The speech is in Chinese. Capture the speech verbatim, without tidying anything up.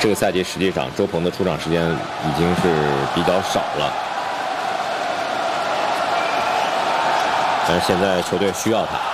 这个赛季实际上周鹏的出场时间已经是比较少了，但是现在球队需要他。